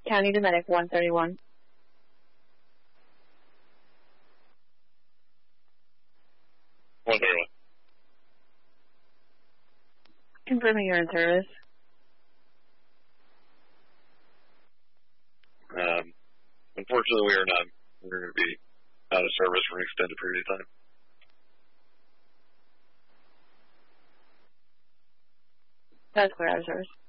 County to Medic 131. Confirming you're in service. Unfortunately, we are not. We're going to be out of service for an extended period of time. That's clear out of service.